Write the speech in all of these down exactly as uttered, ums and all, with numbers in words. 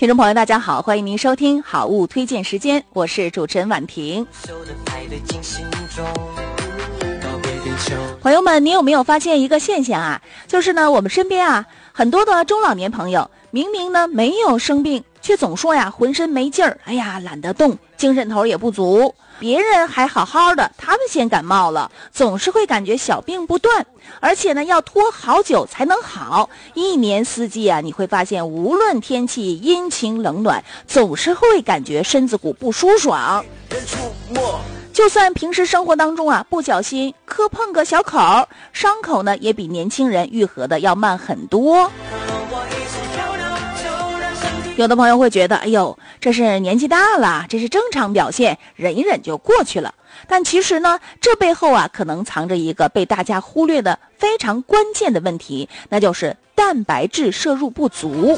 听众朋友大家好，欢迎您收听好物推荐时间，我是主持人婉婷。朋友们，你有没有发现一个现象啊？就是呢，我们身边啊很多的中老年朋友明明呢没有生病，却总说呀浑身没劲儿，哎呀懒得动，精神头也不足。别人还好好的，他们先感冒了，总是会感觉小病不断，而且呢要拖好久才能好。一年四季啊，你会发现无论天气阴晴冷暖，总是会感觉身子骨不舒爽。就算平时生活当中啊，不小心磕碰个小口，伤口呢也比年轻人愈合的要慢很多。有的朋友会觉得，哎呦，这是年纪大了，这是正常表现，忍一忍就过去了。但其实呢，这背后啊，可能藏着一个被大家忽略的非常关键的问题，那就是蛋白质摄入不足。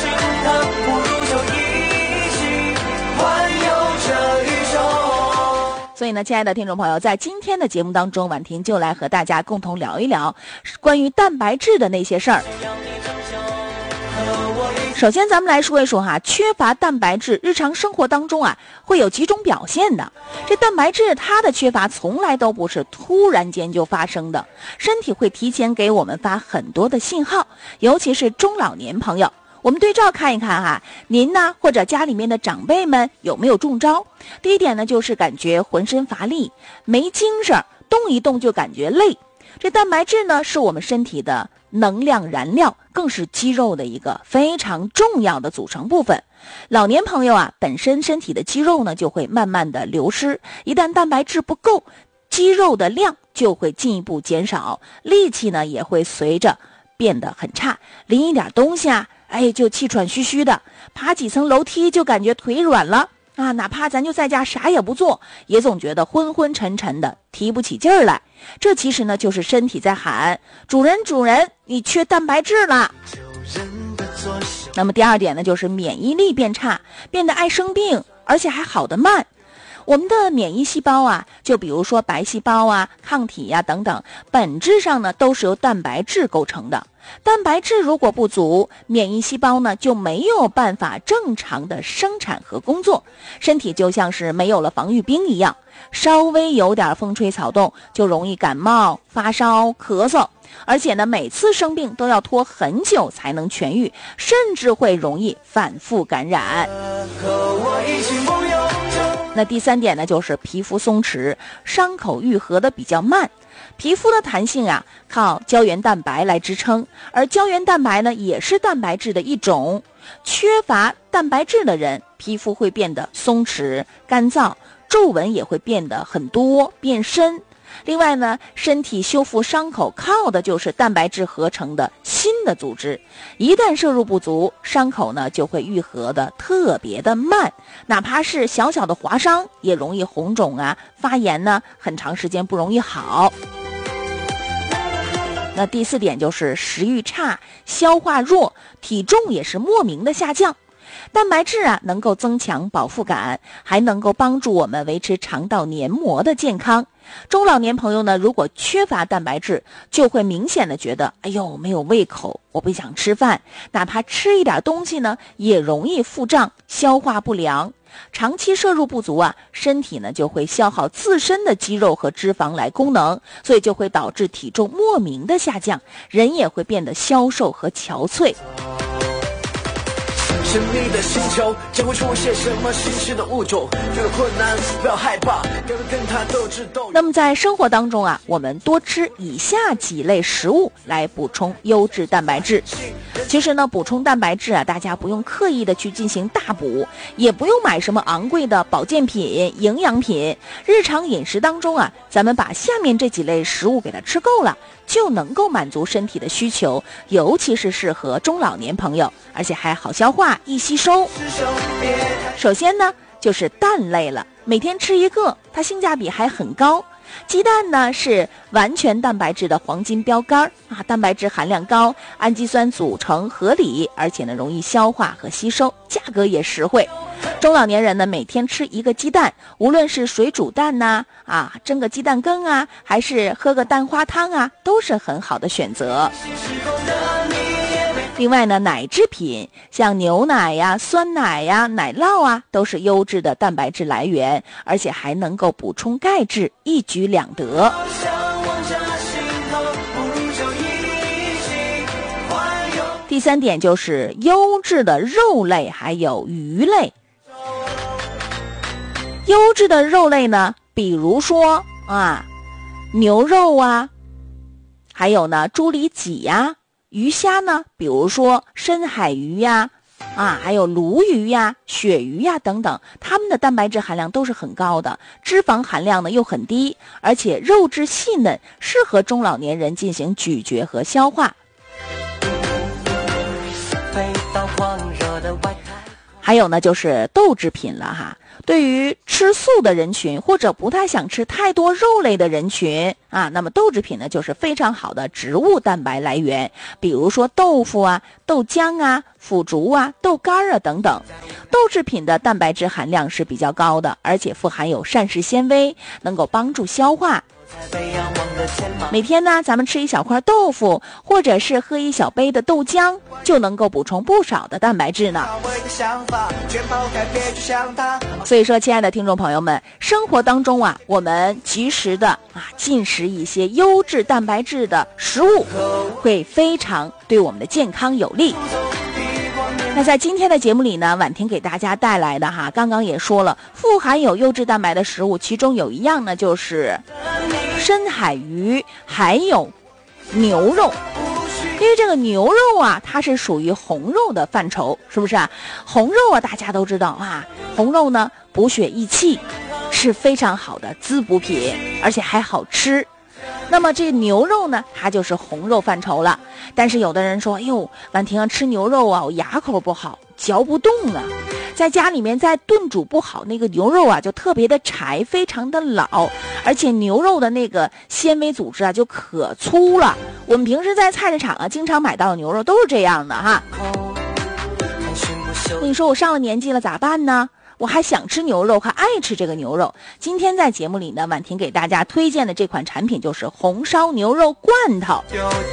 所以呢，亲爱的听众朋友，在今天的节目当中，婉婷就来和大家共同聊一聊关于蛋白质的那些事儿。首先咱们来说一说哈，缺乏蛋白质日常生活当中啊会有几种表现的。这蛋白质它的缺乏从来都不是突然间就发生的，身体会提前给我们发很多的信号，尤其是中老年朋友。我们对照看一看哈，您呢或者家里面的长辈们有没有中招？第一点呢，就是感觉浑身乏力，没精神，动一动就感觉累。这蛋白质呢是我们身体的能量燃料，更是肌肉的一个非常重要的组成部分。老年朋友啊，本身身体的肌肉呢就会慢慢的流失，一旦蛋白质不够，肌肉的量就会进一步减少，力气呢也会随着变得很差，拎一点东西啊，哎就气喘吁吁的，爬几层楼梯就感觉腿软了啊，哪怕咱就在家啥也不做，也总觉得昏昏沉沉的，提不起劲儿来。这其实呢就是身体在喊，主人主人，你缺蛋白质了。那么第二点呢，就是免疫力变差，变得爱生病，而且还好得慢。我们的免疫细胞啊，就比如说白细胞啊、抗体呀、啊、等等，本质上呢都是由蛋白质构成的。蛋白质如果不足，免疫细胞呢就没有办法正常的生产和工作，身体就像是没有了防御兵一样，稍微有点风吹草动就容易感冒、发烧、咳嗽，而且呢每次生病都要拖很久才能痊愈，甚至会容易反复感染。那第三点呢，就是皮肤松弛，伤口愈合的比较慢。皮肤的弹性啊，靠胶原蛋白来支撑，而胶原蛋白呢，也是蛋白质的一种。缺乏蛋白质的人，皮肤会变得松弛、干燥，皱纹也会变得很多、变深。另外呢，身体修复伤口靠的就是蛋白质合成的新的组织，一旦摄入不足，伤口呢就会愈合的特别的慢，哪怕是小小的划伤，也容易红肿啊、发炎呢，很长时间不容易好。那第四点就是食欲差、消化弱，体重也是莫名的下降。蛋白质啊，能够增强饱腹感，还能够帮助我们维持肠道黏膜的健康。中老年朋友呢，如果缺乏蛋白质，就会明显的觉得，哎呦，没有胃口，我不想吃饭，哪怕吃一点东西呢，也容易腹胀、消化不良。长期摄入不足啊，身体呢就会消耗自身的肌肉和脂肪来功能，所以就会导致体重莫名的下降，人也会变得消瘦和憔悴。神秘的星球将会出现什么新奇的物种，遇到困难不要害怕，跟他斗智斗勇。那么在生活当中啊，我们多吃以下几类食物来补充优质蛋白质。其实呢，补充蛋白质啊，大家不用刻意的去进行大补，也不用买什么昂贵的保健品、营养品。日常饮食当中啊，咱们把下面这几类食物给它吃够了，就能够满足身体的需求，尤其是适合中老年朋友，而且还好消化、易吸收。首先呢，就是蛋类了，每天吃一个，它性价比还很高。鸡蛋呢是完全蛋白质的黄金标杆啊，蛋白质含量高，氨基酸组成合理，而且呢容易消化和吸收，价格也实惠。中老年人呢每天吃一个鸡蛋，无论是水煮蛋呐、啊，啊蒸个鸡蛋羹啊，还是喝个蛋花汤啊，都是很好的选择。 另外呢，奶制品像牛奶呀、酸奶呀、奶酪啊，都是优质的蛋白质来源，而且还能够补充钙质，一举两得。第三点就是优质的肉类还有鱼类。优质的肉类呢，比如说啊，牛肉啊，还有呢猪里脊呀、鱼虾呢，比如说深海鱼呀、啊，还有鲈鱼呀、鳕鱼呀等等，它们的蛋白质含量都是很高的，脂肪含量呢又很低，而且肉质细嫩，适合中老年人进行咀嚼和消化。还有呢，就是豆制品了哈。对于吃素的人群或者不太想吃太多肉类的人群啊，那么豆制品呢就是非常好的植物蛋白来源，比如说豆腐啊、豆浆啊、腐竹啊、豆干啊等等。豆制品的蛋白质含量是比较高的，而且富含有膳食纤维，能够帮助消化。每天呢，咱们吃一小块豆腐，或者是喝一小杯的豆浆，就能够补充不少的蛋白质呢。所以说，亲爱的听众朋友们，生活当中啊，我们及时的啊进食一些优质蛋白质的食物，会非常对我们的健康有利。那在今天的节目里呢，婉婷给大家带来的哈，刚刚也说了，富含有优质蛋白的食物，其中有一样呢就是深海鱼，还有牛肉。因为这个牛肉啊，它是属于红肉的范畴，是不是啊？红肉啊，大家都知道啊，红肉呢补血益气，是非常好的滋补品，而且还好吃。那么这牛肉呢，它就是红肉范畴了。但是有的人说，哎呦，婉婷啊，吃牛肉啊，我牙口不好，嚼不动啊。在家里面再炖煮不好，那个牛肉啊就特别的柴，非常的老，而且牛肉的那个纤维组织啊就可粗了。我们平时在菜市场啊经常买到的牛肉都是这样的哈。你说我上了年纪了咋办呢？我还想吃牛肉，还爱吃这个牛肉。今天在节目里呢，婉婷给大家推荐的这款产品就是红烧牛肉罐头。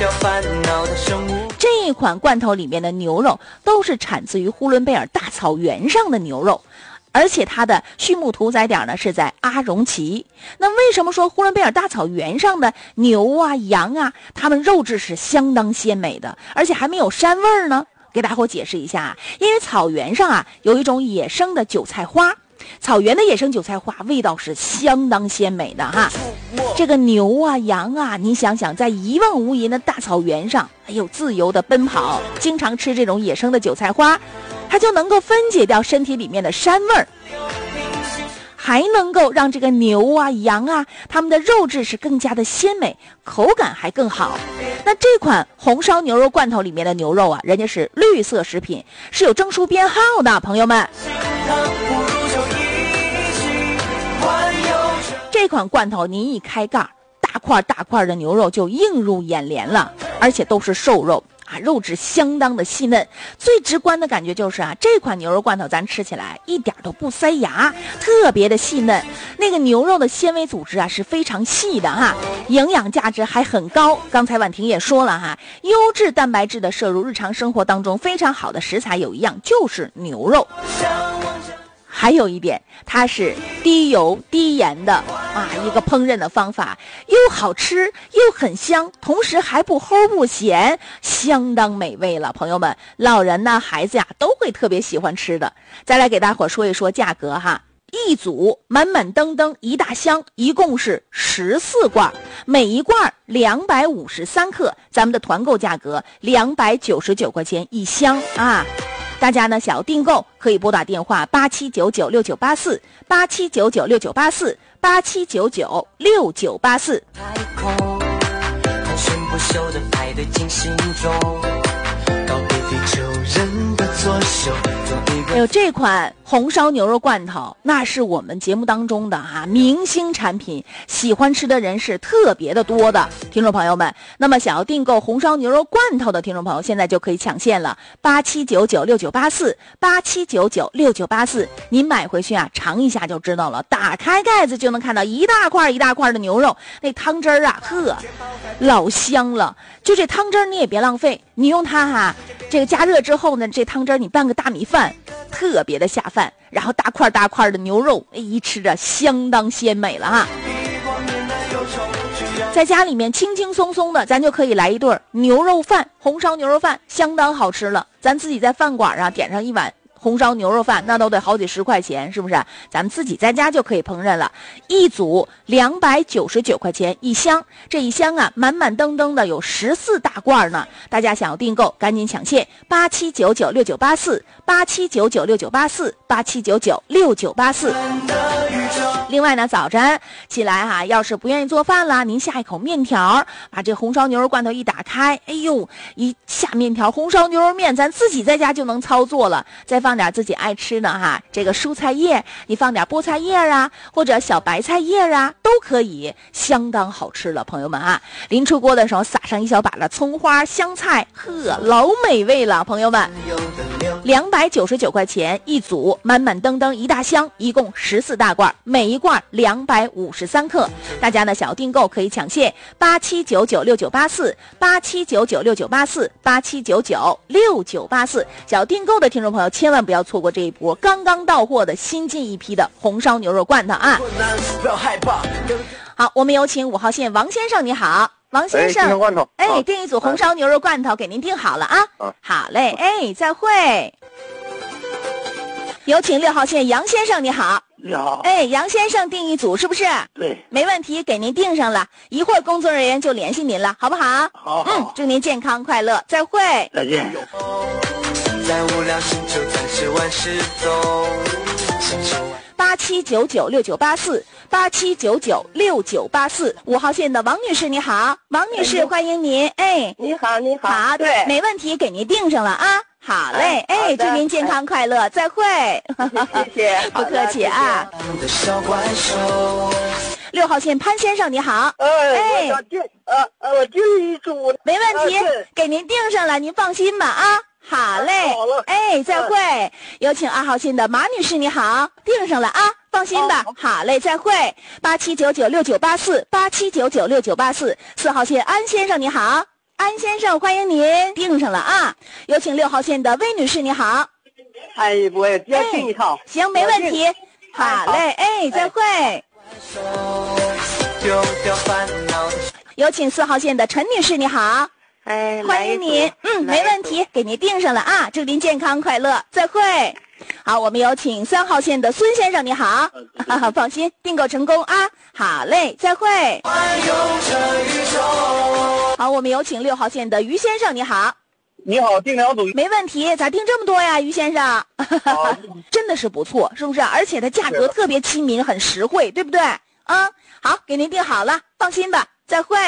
这一款罐头里面的牛肉都是产自于呼伦贝尔大草原上的牛肉，而且它的畜牧屠宰点呢是在阿荣旗。那为什么说呼伦贝尔大草原上的牛啊、羊啊，它们肉质是相当鲜美的，而且还没有膻味儿呢？给大伙解释一下啊，因为草原上啊有一种野生的韭菜花，草原的野生韭菜花味道是相当鲜美的哈。这个牛啊羊啊，你想想，在一望无垠的大草原上，哎呦，自由的奔跑，经常吃这种野生的韭菜花，它就能够分解掉身体里面的膻味儿，还能够让这个牛啊羊啊它们的肉质是更加的鲜美，口感还更好。那这款红烧牛肉罐头里面的牛肉啊，人家是绿色食品，是有证书编号的，朋友们。这款罐头您一开盖，大块大块的牛肉就映入眼帘了，而且都是瘦肉啊，肉质相当的细嫩。最直观的感觉就是啊，这款牛肉罐头咱吃起来一点都不塞牙，特别的细嫩。那个牛肉的纤维组织啊是非常细的哈，营养价值还很高。刚才婉婷也说了哈，优质蛋白质的摄入日常生活当中非常好的食材有一样就是牛肉。还有一点，它是低油低盐的啊，一个烹饪的方法，又好吃又很香，同时还不齁不咸，相当美味了。朋友们，老人呢孩子呀都会特别喜欢吃的。再来给大伙说一说价格哈，一组满满登登一大箱，一共是十四罐，每一罐两百五十三克，咱们的团购价格两百九十九块钱一箱啊。大家呢想要订购，可以拨打电话八七九九六九八四八七九九六九八四八七九九六九八四。 哎呦，这款红烧牛肉罐头那是我们节目当中的哈、啊、明星产品，喜欢吃的人是特别的多的，听众朋友们。那么想要订购红烧牛肉罐头的听众朋友，现在就可以抢现了，八七九九六九八四，八七九九六九八四，您买回去啊尝一下就知道了，打开盖子就能看到一大块一大块的牛肉，那汤汁儿啊，呵，老香了。就这汤汁儿你也别浪费，你用它哈、啊，这个加热之后呢，这汤汁儿你拌个大米饭，特别的下饭。然后大块大块的牛肉，一吃着相当鲜美了哈。在家里面轻轻松松的，咱就可以来一顿牛肉饭，红烧牛肉饭相当好吃了。咱自己在饭馆啊点上一碗红烧牛肉饭，那都得好几十块钱，是不是？咱们自己在家就可以烹饪了。一组两百九十九块钱一箱，这一箱啊满满登登的有十四大罐呢。大家想要订购，赶紧抢现，八七九九六九八四，八七九九六九八四，八七九九六九八四。另外呢，早晨起来哈、啊，要是不愿意做饭啦，您下一口面条，把这红烧牛肉罐头一打开，哎呦，一下面条，红烧牛肉面，咱自己在家就能操作了。再放点自己爱吃的哈，这个蔬菜叶，你放点菠菜叶啊，或者小白菜叶啊，都可以，相当好吃了，朋友们啊！临出锅的时候撒上一小把的葱花、香菜，呵，老美味了，朋友们。两百九十九块钱一组，满满登登一大箱，一共十四大罐，每一罐两百五十三克。大家呢想要订购可以抢现，八七九九六九八四，八七九九六九八四，八七九九六九八四。想要订购的听众朋友，千万不要错过这一波刚刚到货的新进一批的红烧牛肉罐头啊！好，我们有请五号线王先生，你好。王先生，哎，哎订一组红烧牛肉罐头给您订好了啊。啊好嘞，哎，再会。有请六号线杨先生，你好。 你好。 哎，杨先生订一组是不是？ 对。 没问题，给您订上了，一会儿工作人员就联系您了，好不好？ 好。 嗯，祝您健康快乐，再会。 再见。在无聊星球暂时万事走。 八七九九六九八四，八七九九六九八四。五号线的王女士你好，王女士、哎、欢迎您。哎， 你好，你好。 好， 对， 没问题，给您订上了啊。好嘞，哎，哎祝您健康快乐，哎、再会。 谢谢， 不客气啊。六号线潘先生你好， 哎，我订呃呃我订一组， 没问题，呃、给您订上了，您放心吧啊。好嘞， 好了， 哎，再会。嗯、有请二号线的马女士，你好，订上了啊，放心吧。好嘞，再会。八七九九六九八四，八七九九六九八四。四号线安先生，你好，安先生，欢迎您，订上了啊。有请六号线的魏女士，你好。 哎，我也要订一套。 哎、行，没问题。好嘞，哎，再会。有请四号线的陈女士，你好。 哎， 欢迎您，嗯，没问题，给您订上了啊！祝您健康快乐，再会。好，我们有请三号线的孙先生，你好，哈哈，放心，订购成功啊！好嘞，再会。好，我们有请六号线的于先生，你好。 你好，订两组。 没问题，咋订这么多呀，于先生？真的是不错，是不是？而且它价格特别亲民，很实惠，对不对？啊，好，给您订好了，放心吧。再会。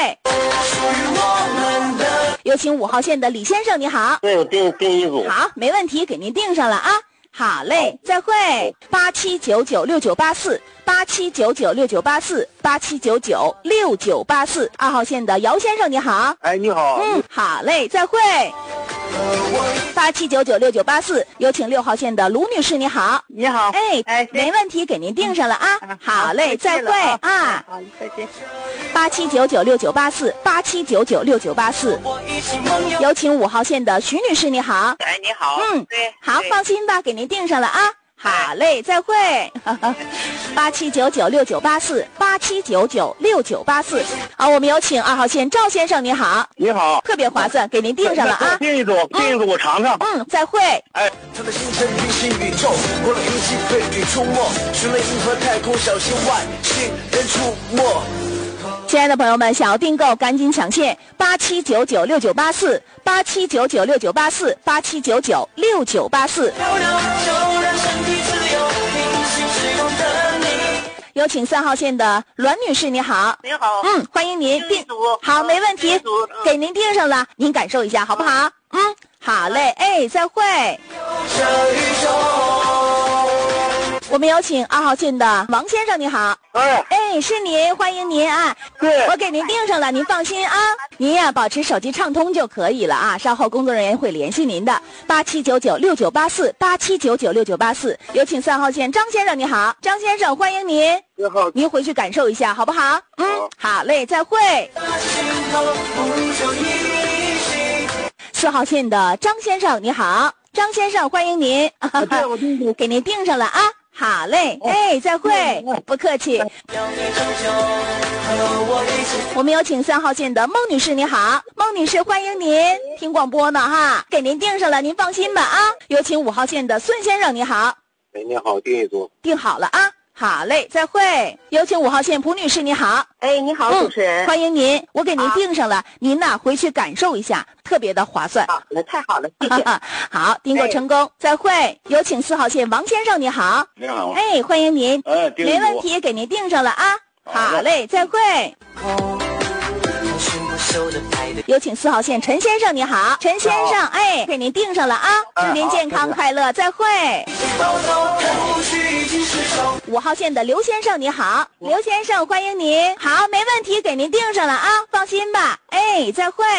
有请五号线的李先生，你好。 对，我订订一组。 好，没问题，给您订上了啊。好嘞，再会。八七九九六九八四，八七九九六九八四，八七九九六九八四。二号线的姚先生，你好。 哎，你好。 嗯，好嘞，再会。八七九九六九八四，有请六号线的卢女士，你好。 你好。 哎哎，没问题，给您订上了啊。嗯、好嘞，再会啊。 好，再见。 八七九九六九八四，八七九九六九八四。有请五号线的徐女士，你好。 哎，你好。 嗯， 对， 好，放心吧，给您订上了啊。好嘞，再会。八七九九六九八四，八七九九六九八四。好，我们有请二号线赵先生，你好。 你好。 特别划算，给您订上了啊。 订一组，订一组，我尝尝。 嗯，再会。 哎。 亲爱的朋友们，想要订购赶紧抢现，八七九九六九八四，八七九九六九八四，八七九九六九八四。有请三号线的栾女士，你好。 你好。 嗯，欢迎您订。好，没问题，给您订上了，您感受一下好不好？嗯，好嘞，哎，再会。 我们有请二号线的王先生，你好。 哎， 哎，是您，欢迎您啊！ 对我给您订上了，您放心啊。您呀、保持手机畅通就可以了啊。稍后工作人员会联系您的，八七九九六九八四，八七九九六九八四。有请三号线张先生，你好，张先生，欢迎您。 你好， 您回去感受一下，好不好？嗯，好嘞，再会。四号线的张先生，你好，张先生，欢迎您。 对我听听给您订上了啊。好嘞，哎，再会，不客气。我们有请三号线的孟女士，你好，孟女士，欢迎您，听广播呢哈，给您订上了，您放心吧啊。有请五号线的孙先生，你好， 哎，你好，订一组。 订好了啊。好嘞，再会。有请五号线蒲女士，你好。 哎，你好，主持人。 欢迎您，我给您订上了，您呐回去感受一下，特别的划算。 好，那太好了，谢谢。 好，订购成功，再会。有请四号线王先生，你好。 你好， 哎，欢迎您。 哎订一组没问题，给您订上了啊。好嘞，再会。有请四号线陈先生，你好，陈先生，哎，给您订上了啊，祝您健康快乐，再会。五号线的刘先生，你好，刘先生，欢迎您。好，没问题，给您订上了啊，放心吧。哎，再会。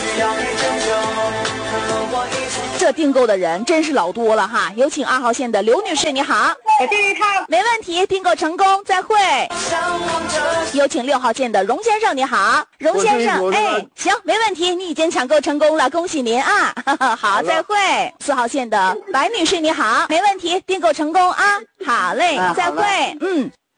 这订购的人真是老多了哈，有请二号线的刘女士，你好。 我订一套。 没问题，订购成功，再会。有请六号线的荣先生，你好，荣先生，哎，行，没问题，你已经抢购成功了，恭喜您啊！好，再会。四号线的白女士，你好，没问题，订购成功啊！好嘞，再会。嗯。